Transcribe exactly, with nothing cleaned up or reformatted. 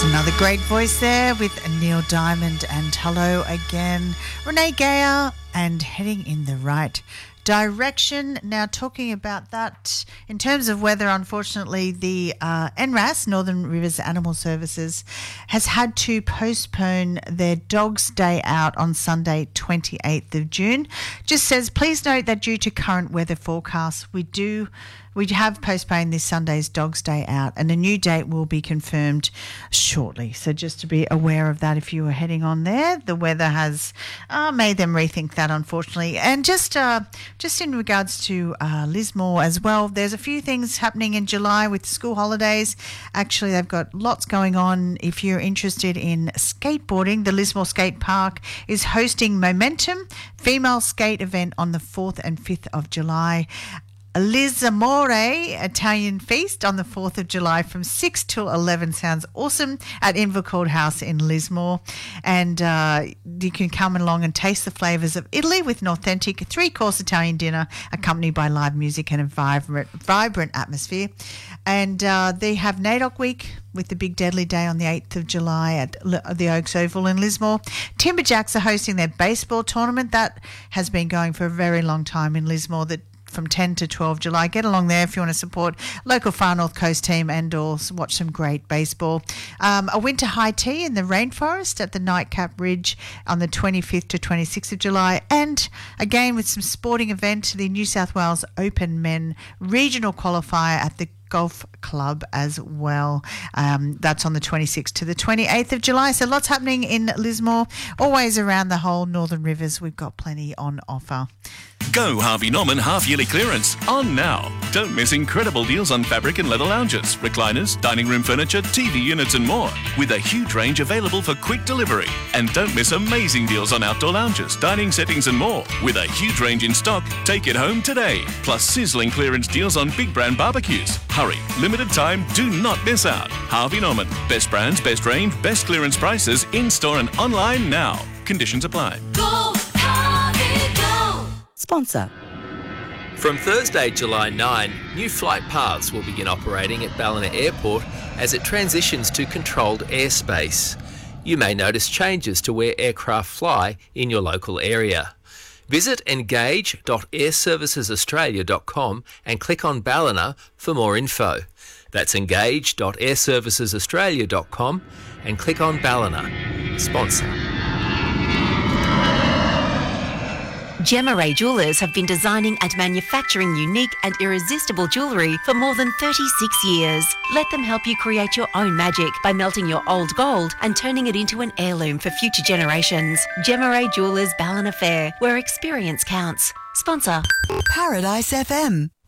Another great voice there with Neil Diamond, and hello again, Renee Geyer, and heading in the right direction. Now, talking about that in terms of weather, unfortunately, the uh, N R A S, Northern Rivers Animal Services, has had to postpone their Dogs Day Out on Sunday, twenty-eighth of June. Just says, please note that due to current weather forecasts, we do we have postponed this Sunday's Dogs Day Out, and a new date will be confirmed shortly. So just to be aware of that if you were heading on there. The weather has uh, made them rethink that, unfortunately. And just uh, just in regards to uh, Lismore as well, there's a few things happening in July with school holidays. Actually, they've got lots going on. If you're interested in skateboarding, the Lismore Skate Park is hosting Momentum Female Skate event on the fourth and fifth of July. Liz Amore Italian Feast on the fourth of July from six till eleven. Sounds awesome at Invercourt House in Lismore. And uh, you can come along and taste the flavours of Italy with an authentic three-course Italian dinner accompanied by live music and a vibrant, vibrant atmosphere. And uh, they have NAIDOC Week with the Big Deadly Day on the eighth of July at the Oaks Oval in Lismore. Timberjacks are hosting their baseball tournament. That has been going for a very long time in Lismore, that from ten to twelve July. Get along there if you want to support local Far North Coast team and or watch some great baseball. Um, a winter high tea in the rainforest at the Nightcap Ridge on the twenty-fifth to twenty-sixth of July. And again with some sporting event, the New South Wales Open Men Regional Qualifier at the Golf Club as well. Um, that's on the twenty-sixth to the twenty-eighth of July. So lots happening in Lismore. Always around the whole Northern Rivers. We've got plenty on offer. Go Harvey Norman half-yearly clearance on now. Don't miss incredible deals on fabric and leather lounges, recliners, dining room furniture, T V units and more, with a huge range available for quick delivery. And don't miss amazing deals on outdoor lounges, dining settings and more, with a huge range in stock. Take it home today. Plus sizzling clearance deals on big brand barbecues. Hurry, limited time, do not miss out. Harvey Norman, best brands, best range, best clearance prices, in-store and online now. Conditions apply. Go, Harvey, go! Sponsor. From Thursday, July ninth, new flight paths will begin operating at Ballina Airport as it transitions to controlled airspace. You may notice changes to where aircraft fly in your local area. Visit engage dot air services australia dot com and click on Ballina for more info. That's engage dot air services australia dot com and click on Ballina. Sponsor. Gemma Ray Jewellers have been designing and manufacturing unique and irresistible jewellery for more than thirty-six years. Let them help you create your own magic by melting your old gold and turning it into an heirloom for future generations. Gemma Ray Jewellers Ballina Fair, where experience counts. Sponsor. Paradise F M.